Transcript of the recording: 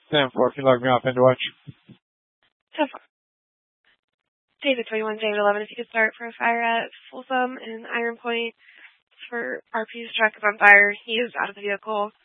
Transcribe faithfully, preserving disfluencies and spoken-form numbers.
ten four, can you log me off into watch? ten four. David twenty-one, David eleven, if you could start for a fire at Folsom and Iron Point for R P's truck is on fire. He is out of the vehicle.